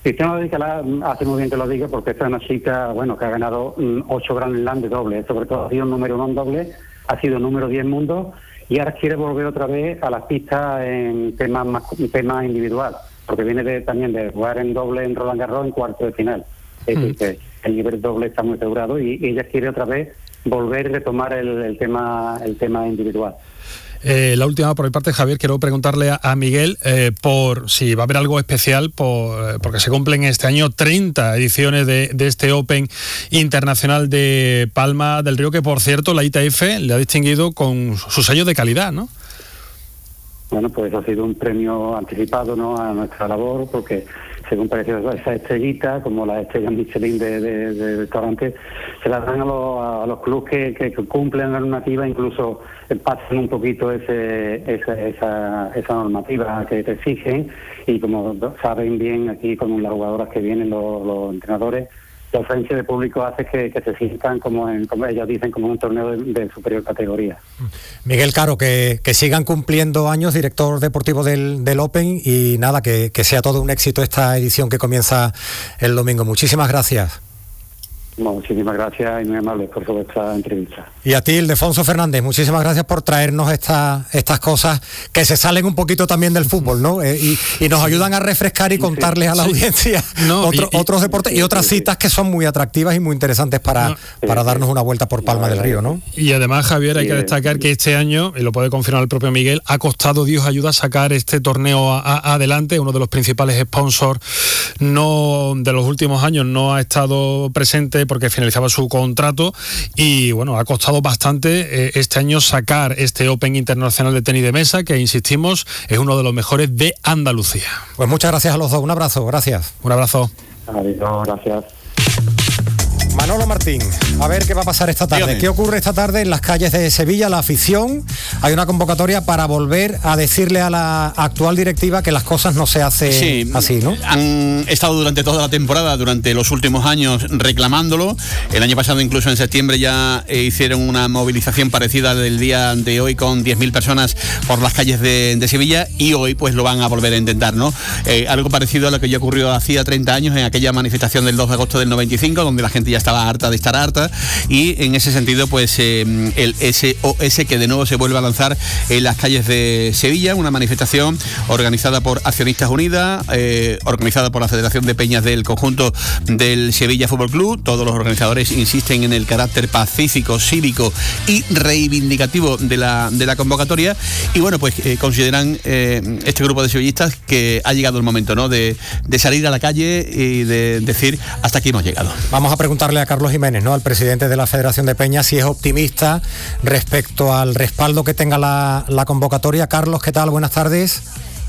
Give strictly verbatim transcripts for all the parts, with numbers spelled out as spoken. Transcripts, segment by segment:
Cristiano Alcalá hace muy bien que lo diga, porque esta es una chica, bueno, que ha ganado mm, ocho Grand Slam de doble, sobre todo ha sido número uno en doble, ha sido número diez en mundo, y ahora quiere volver otra vez a las pistas en temas más, tema individual, porque viene de, también de jugar en doble en Roland Garros en cuarto de final. Es decir, que el nivel doble está muy asegurado y, y ella quiere otra vez volver y retomar el, el tema el tema individual. Eh, la última por mi parte, Javier, quiero preguntarle a, a Miguel eh, por si va a haber algo especial, por, porque se cumplen este año treinta ediciones de, de este Open Internacional de Palma del Río, que por cierto la I T F le ha distinguido con su sello de calidad, ¿no? Bueno, pues ha sido un premio anticipado, ¿no?, a nuestra labor, porque según parece esa estrellita, como la estrella Michelin de, de, de restaurantes, se la dan a los, a los clubes que, que, que cumplen la normativa, incluso pasan un poquito ese, esa, esa, esa normativa que te exigen, y como saben bien aquí con las jugadoras que vienen, los, los entrenadores, la ausencia de público hace que, que se sientan, como, en, como ellos dicen, como un torneo de, de superior categoría. Miguel Caro, que, que sigan cumpliendo años, director deportivo del, del Open, y nada, que, que sea todo un éxito esta edición que comienza el domingo. Muchísimas gracias. Bueno, muchísimas gracias y muy amables por toda esta entrevista. Y a ti, Ildefonso Fernández, muchísimas gracias por traernos esta, estas cosas que se salen un poquito también del fútbol, ¿no? Eh, y, y nos ayudan a refrescar y contarles a la sí. audiencia no, otro, y, y, otros deportes y otras citas que son muy atractivas y muy interesantes para, no, para darnos una vuelta por Palma no, del Río, ¿no? Y además, Javier, hay que destacar que este año, y lo puede confirmar el propio Miguel, ha costado Dios ayuda a sacar este torneo a, a, adelante. Uno de los principales sponsors no de los últimos años no ha estado presente porque finalizaba su contrato, y bueno, ha costado bastante eh, este año sacar este Open Internacional de Tenis de Mesa, que insistimos, es uno de los mejores de Andalucía. Pues muchas gracias a los dos, un abrazo, gracias. Un abrazo. Adiós, gracias. Manolo Martín, a ver qué va a pasar esta tarde. Dígame. ¿Qué ocurre esta tarde en las calles de Sevilla? La afición, hay una convocatoria para volver a decirle a la actual directiva que las cosas no se hacen sí, así, ¿no? Han estado durante toda la temporada, durante los últimos años, reclamándolo. El año pasado, incluso en septiembre, ya eh, hicieron una movilización parecida del día de hoy con diez mil personas por las calles de, de Sevilla, y hoy pues lo van a volver a intentar, ¿no? Eh, algo parecido a lo que ya ocurrió hacía treinta años en aquella manifestación del dos de agosto del noventa y cinco, donde la gente ya estaba harta de estar harta, y en ese sentido pues eh, el S O S que de nuevo se vuelve a lanzar en las calles de Sevilla, una manifestación organizada por Accionistas Unidas, eh, organizada por la Federación de Peñas del conjunto del Sevilla Fútbol Club. Todos los organizadores insisten en el carácter pacífico, cívico y reivindicativo de la, de la convocatoria, y bueno, pues eh, consideran eh, este grupo de sevillistas que ha llegado el momento, ¿no?, de, de salir a la calle y de decir hasta aquí hemos llegado. Vamos a preguntarle a Carlos Jiménez, ¿no?, al presidente de la Federación de Peñas, si es optimista respecto al respaldo que tenga la, la convocatoria. Carlos, ¿qué tal? Buenas tardes.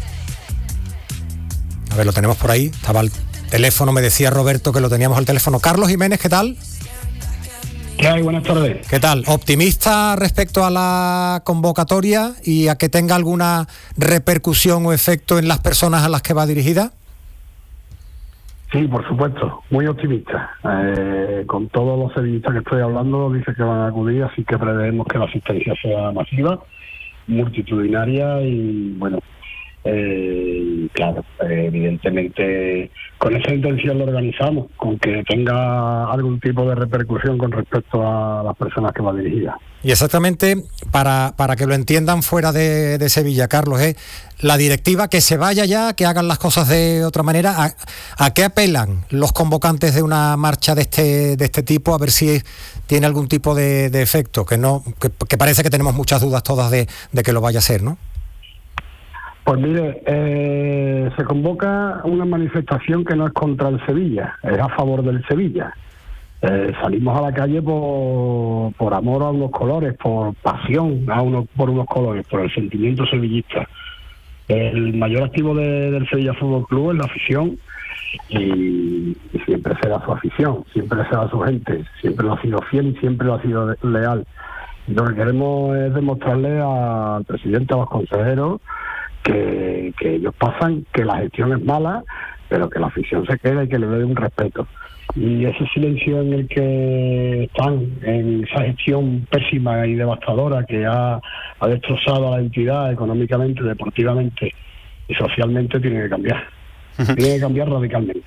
A ver, lo tenemos por ahí. Estaba al teléfono, me decía Roberto que lo teníamos al teléfono. Carlos Jiménez, ¿qué tal? ¿Qué hay? Buenas tardes. ¿Qué tal? ¿Optimista respecto a la convocatoria y a que tenga alguna repercusión o efecto en las personas a las que va dirigida? Sí, por supuesto, muy optimista. Eh, con todos los sevillistas que estoy hablando, dice que van a acudir, así que prevemos que la asistencia sea masiva, multitudinaria y, bueno, eh, claro, eh, evidentemente con esa intención lo organizamos, con que tenga algún tipo de repercusión con respecto a las personas que va dirigida. Y exactamente, para, para que lo entiendan fuera de, de Sevilla, Carlos, ¿eh? La directiva que se vaya ya, que hagan las cosas de otra manera. ¿A, a qué apelan los convocantes de una marcha de este de este tipo? A ver si tiene algún tipo de, de efecto, que no que, que parece que tenemos muchas dudas todas de, de que lo vaya a ser, ¿no? Pues mire, eh, se convoca una manifestación que no es contra el Sevilla, es a favor del Sevilla. Eh, salimos a la calle por, por amor a unos colores, por pasión a unos, por unos colores, por el sentimiento sevillista. El mayor activo de, del Sevilla Fútbol Club es la afición, y, y siempre será su afición, siempre será su gente, siempre lo ha sido fiel y siempre lo ha sido leal. Y lo que queremos es demostrarle al presidente, a los consejeros, que, que ellos pasan, que la gestión es mala, pero que la afición se queda y que le dé un respeto. Y ese silencio en el que están, en esa gestión pésima y devastadora que ha, ha destrozado a la entidad económicamente, deportivamente y socialmente, tiene que cambiar. Tiene que cambiar radicalmente.